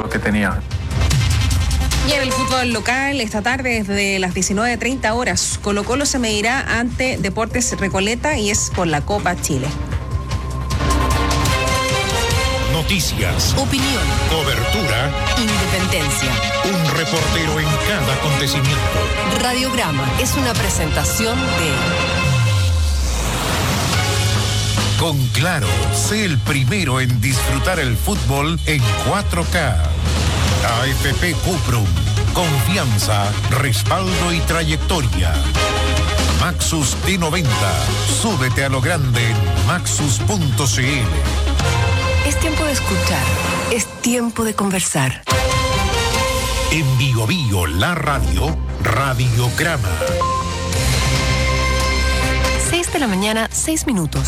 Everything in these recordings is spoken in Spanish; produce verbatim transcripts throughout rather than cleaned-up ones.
lo que tenía. Y en el fútbol local, esta tarde desde las diecinueve treinta horas, Colo-Colo se medirá ante Deportes Recoleta y es por la Copa Chile. Noticias, opinión, cobertura, independencia. Un reportero en cada acontecimiento. Radiograma es una presentación de... Con Claro, sé el primero en disfrutar el fútbol en cuatro K. A F P Cuprum, confianza, respaldo y trayectoria. Maxus T noventa, súbete a lo grande en maxus punto c l. Es tiempo de escuchar, es tiempo de conversar. En Bio Bio, la radio, Radiograma. seis de la mañana, seis minutos.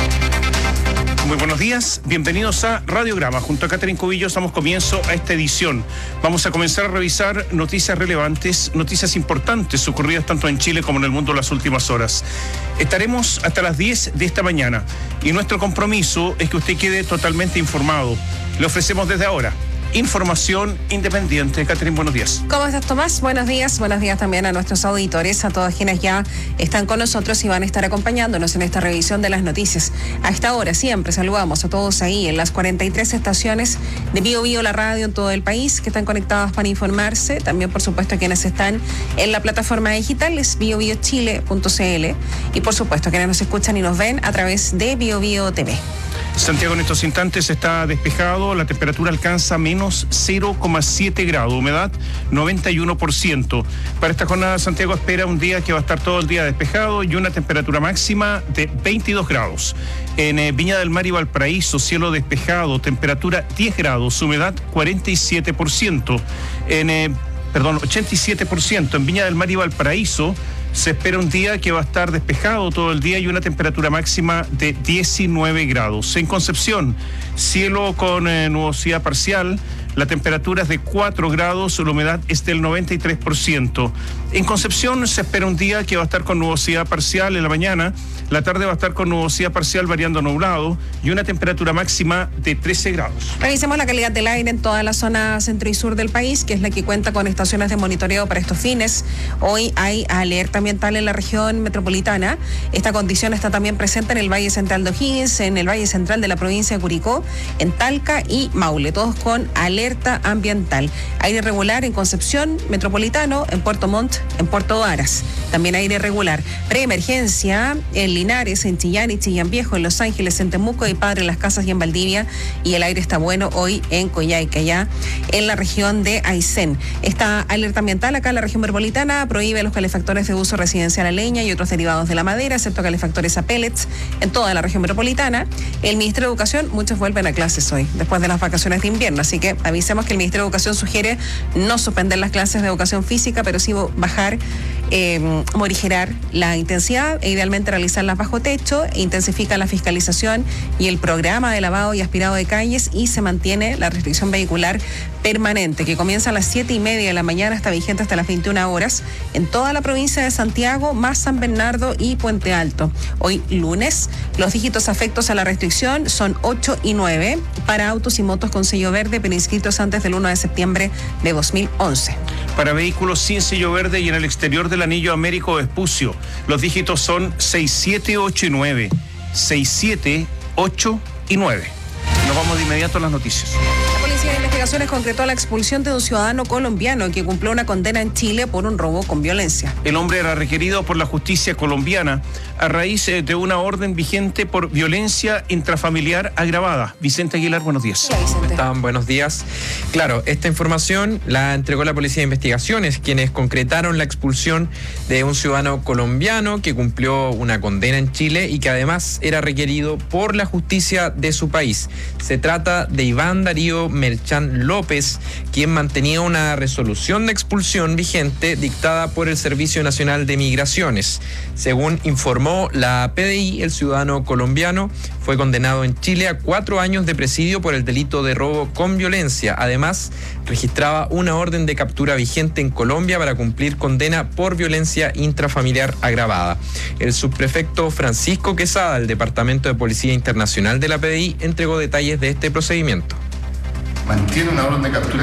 Muy buenos días, bienvenidos a Radiograma. Junto a Catherine Cubillo damos comienzo a esta edición. Vamos a comenzar a revisar noticias relevantes, noticias importantes ocurridas tanto en Chile como en el mundo en las últimas horas. Estaremos hasta las diez de esta mañana y nuestro compromiso es que usted quede totalmente informado. Le ofrecemos desde ahora información independiente. Catherine, buenos días. ¿Cómo estás, Tomás? Buenos días. Buenos días también a nuestros auditores, a todos quienes ya están con nosotros y van a estar acompañándonos en esta revisión de las noticias. A esta hora siempre saludamos a todos ahí en las cuarenta y tres estaciones de Bio Bio, la radio en todo el país, que están conectadas para informarse. También, por supuesto, a quienes están en la plataforma digital, es bio bio chile punto c l. Y, por supuesto, a quienes nos escuchan y nos ven a través de Bio Bio T V. Santiago en estos instantes está despejado, la temperatura alcanza menos cero coma siete grados, humedad noventa y uno por ciento. Para esta jornada Santiago espera un día que va a estar todo el día despejado y una temperatura máxima de veintidós grados. En eh, Viña del Mar y Valparaíso, cielo despejado, temperatura diez grados, humedad cuarenta y siete por ciento. En, eh, perdón, ochenta y siete por ciento. En Viña del Mar y Valparaíso se espera un día que va a estar despejado todo el día y una temperatura máxima de diecinueve grados. En Concepción, cielo con eh, nubosidad parcial, la temperatura es de cuatro grados, la humedad es del noventa y tres por ciento. En Concepción se espera un día que va a estar con nubosidad parcial en la mañana, la tarde va a estar con nubosidad parcial variando nublado y una temperatura máxima de trece grados. Revisemos la calidad del aire en toda la zona centro y sur del país, que es la que cuenta con estaciones de monitoreo para estos fines. Hoy hay alerta ambiental en la región metropolitana. Esta condición está también presente en el Valle Central de O'Higgins, en el Valle Central de la provincia de Curicó, en Talca y Maule, todos con alerta ambiental. Aire regular en Concepción, Metropolitano, en Puerto Montt, en Puerto Varas. También aire regular. Preemergencia en Linares, en Chillán y Chillán Viejo, en Los Ángeles, en Temuco y Padre Las Casas y en Valdivia. Y el aire está bueno hoy en Coyhaique, allá en la región de Aysén. Esta alerta ambiental acá en la región metropolitana prohíbe los calefactores de uso residencial a leña y otros derivados de la madera, excepto calefactores a pellets en toda la región metropolitana. El Ministerio de Educación, muchos vuelven a clases hoy, después de las vacaciones de invierno, así que avisemos que el Ministerio de Educación sugiere no suspender las clases de educación física, pero sí bajar, eh, morigerar la intensidad e idealmente realizarlas bajo techo. Intensifica la fiscalización y el programa de lavado y aspirado de calles y se mantiene la restricción vehicular permanente, que comienza a las siete y media de la mañana, está vigente hasta las veintiuna horas en toda la provincia de Santiago, más San Bernardo y Puente Alto. Hoy lunes, los dígitos afectos a la restricción son ocho y nueve para autos y motos con sello verde, pero inscritos antes del uno de septiembre de dos mil once. Para vehículos sin sello verde y en el exterior del anillo Américo Vespucio, los dígitos son seis siete ocho y nueve. seis siete ocho y nueve. Nos vamos de inmediato a las noticias. La Policía de Investigaciones concretó la expulsión de un ciudadano colombiano que cumplió una condena en Chile por un robo con violencia. El hombre era requerido por la justicia colombiana a raíz de una orden vigente por violencia intrafamiliar agravada. Vicente Aguilar, buenos días. Hola, Vicente. ¿Cómo están? Buenos días. Claro, esta información la entregó la Policía de Investigaciones, quienes concretaron la expulsión de un ciudadano colombiano que cumplió una condena en Chile y que además era requerido por la justicia de su país. Se trata de Iván Darío Merchán López, quien mantenía una resolución de expulsión vigente dictada por el Servicio Nacional de Migraciones. Según informó la P D I, el ciudadano colombiano fue condenado en Chile a cuatro años de presidio por el delito de robo con violencia. Además, registraba una orden de captura vigente en Colombia para cumplir condena por violencia intrafamiliar agravada. El subprefecto Francisco Quesada, del Departamento de Policía Internacional de la P D I, entregó detalles de este procedimiento. Mantiene una orden de captura